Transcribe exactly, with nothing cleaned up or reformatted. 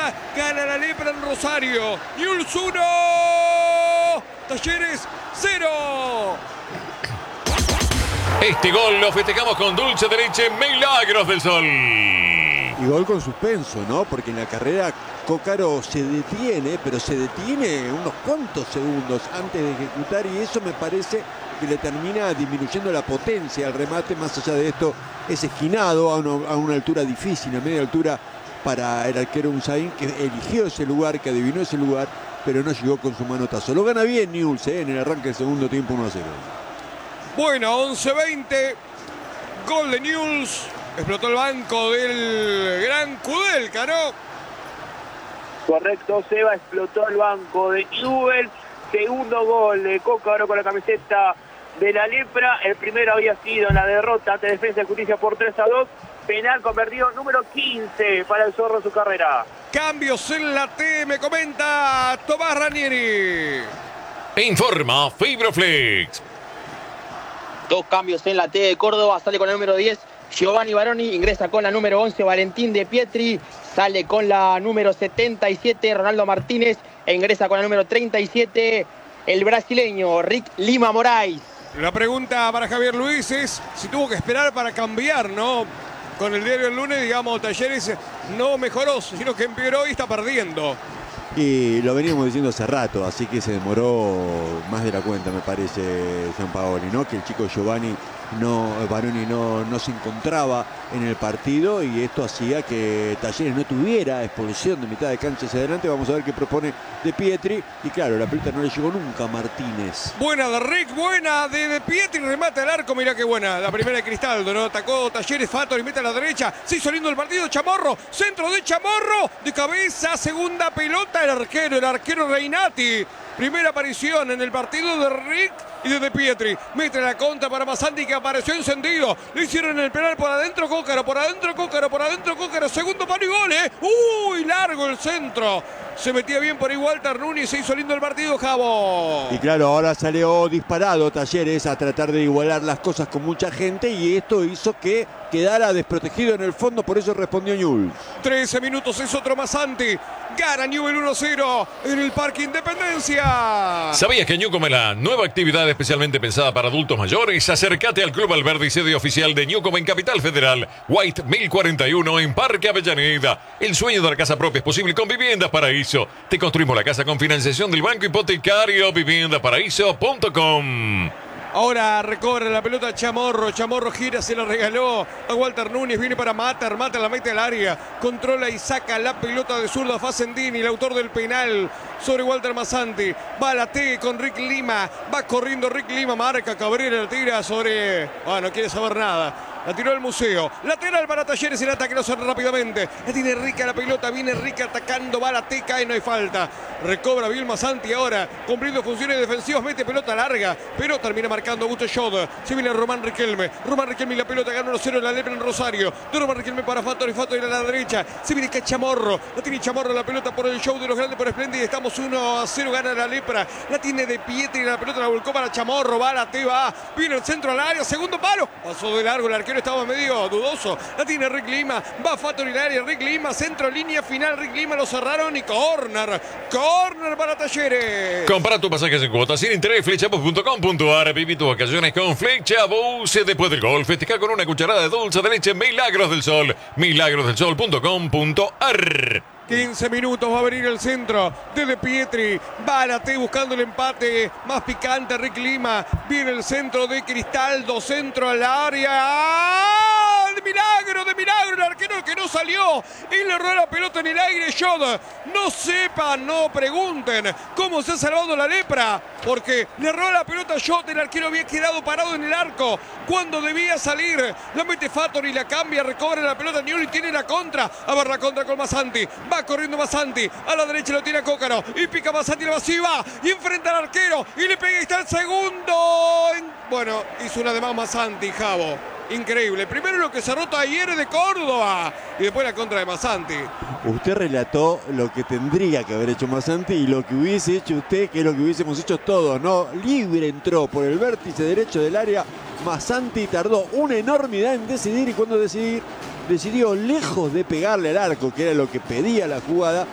pelota. Gana la Lepra en Rosario. Newell's uno. Talleres cero. Este gol lo festejamos con dulce de leche Milagros del Sol. Y gol con suspenso, ¿no? Porque en la carrera Cócaro se detiene, pero se detiene unos cuantos segundos antes de ejecutar y eso me parece que le termina disminuyendo la potencia al remate. Más allá de esto, es esquinado a una, a una altura difícil, a media altura para el arquero Unzaín, que eligió ese lugar, que adivinó ese lugar, pero no llegó con su manotazo. Lo gana bien Newell's, ¿eh? En el arranque del segundo tiempo, uno a cero. Bueno, once veinte. Gol de Newell's. Explotó el banco del gran Kudelka, ¿no? Correcto, Seba, explotó el banco de Newell's. Segundo gol de Cócaro con la camiseta de la Lepra. El primero había sido en la derrota ante Defensa de Justicia por tres a dos. Penal convertido número quince para el Zorro en su carrera. Cambios en la T, me comenta Tomás Ranieri. Informa Fibroflex. Dos cambios en la T de Córdoba. Sale con el número diez, Giovanni Baroni. Ingresa con la número once, Valentín De Pietri. Sale con la número setenta y siete, Ronaldo Martínez. E ingresa con la número treinta y siete, el brasileño Rick Lima Moraes. La pregunta para Javier Luis es si tuvo que esperar para cambiar, ¿no? Con el diario El Lunes, digamos, Talleres no mejoró, sino que empeoró y está perdiendo. Y lo veníamos diciendo hace rato, así que se demoró más de la cuenta, me parece, Gianpaoli, ¿no? Que el chico Giovanni no, Baroni no, no se encontraba en el partido y esto hacía que Talleres no tuviera expulsión de mitad de cancha hacia adelante. Vamos a ver qué propone De Pietri. Y claro, la pelota no le llegó nunca a Martínez. Buena de Rick, buena de De Pietri, remata el arco, mirá qué buena. La primera de Cristaldo, ¿no? Atacó Talleres, Fato y mete a la derecha. Se hizo lindo el partido, Chamorro, centro de Chamorro, de cabeza, segunda pelota, el arquero, el arquero Reinati. Primera aparición en el partido de Rick y de De Pietri. Mete la contra para Masanti, que apareció encendido. Le hicieron el penal por adentro Cócaro, por adentro Cócaro, por adentro Cócaro. Segundo palo y gol, ¿eh? Uy, largo el centro. Se metía bien por ahí Walter Núñez. Se hizo lindo el partido, Javo. Y claro, ahora salió disparado Talleres a tratar de igualar las cosas con mucha gente y esto hizo que quedara desprotegido en el fondo. Por eso respondió Newell's. trece minutos, es otro Masanti. Gana Newell's uno cero en el Parque Independencia. ¿Sabías que Newcom es la nueva actividad especialmente pensada para adultos mayores? Acércate al Club Alberdi, sede oficial de Newcom en Capital Federal. White mil cuarenta y uno en Parque Avellaneda. El sueño de la casa propia es posible con Viviendas Paraíso. Te construimos la casa con financiación del Banco Hipotecario. vivienda paraíso punto com. Ahora recobra la pelota Chamorro. Chamorro gira, se la regaló a Walter Núñez. Viene para Mater. Mater la mete al área. Controla y saca la pelota de zurdo a Facendini, el autor del penal sobre Walter Masanti. Va a la T con Rick Lima. Va corriendo Rick Lima. Marca Cabrera, la tira sobre... Ah, no quiere saber nada. La tiró al museo. Lateral para Talleres. El ataque lo hace rápidamente. La tiene Rica la pelota. Viene Rica atacando. Va a la T. Cae. No hay falta. Recobra bien Masanti ahora. Cumpliendo funciones defensivas. Mete pelota larga. Pero termina marcando Augusto Schott. Se viene Román Riquelme. Román Riquelme y la pelota. Gana uno cero en la Lepra en Rosario. De Román Riquelme para Fattori. Fattori a la derecha. Se viene Chamorro. La tiene Chamorro la pelota por el show de los grandes por Splendid. Estamos uno a cero. Gana la Lepra. La tiene De Pietri. La pelota la volcó para Chamorro. Va a la T. Va. Viene el centro al área. Segundo palo. Pasó de largo el arquero. Estaba medio dudoso. La tiene Rick Lima. Va Fattori en el área. Rick Lima. Centro, línea final. Rick Lima lo cerraron y corner. Corner para Talleres. Compara tu pasajes en cuotas sin interés. Flechabus punto com punto ar. Viví tus vacaciones con Flechabus. Después del gol, festeja con una cucharada de dulce de leche Milagros del Sol. milagros del sol punto com punto ar. quince minutos, va a venir el centro de De Pietri. Va a la T buscando el empate más picante. Rick Lima. Viene el centro de Cristaldo. Centro al área. ¡Ah! De milagro, de milagro. El arquero que no salió. Y le erró la pelota en el aire. Schott. No sepan, no pregunten cómo se ha salvado la Lepra. Porque le erró la pelota a Schott. El arquero había quedado parado en el arco cuando debía salir. La mete Fattori, la cambia. Recobra la pelota Newell's y tiene la contra. A ver la contra con Masanti. Va corriendo Masanti. A la derecha lo tiene a Cócaro. Y pica Masanti la masiva. Y enfrenta al arquero. Y le pega y está el segundo. Bueno, hizo una de más Masanti, Javo. Increíble. Primero lo que cerró Talleres de Córdoba. Y después la contra de Masanti. Usted relató lo que tendría que haber hecho Masanti y lo que hubiese hecho usted, que es lo que hubiésemos hecho todos, ¿no? Libre entró por el vértice derecho del área. Masanti tardó una enormidad en decidir y cuando decidir, decidió lejos de pegarle al arco, que era lo que pedía la jugada,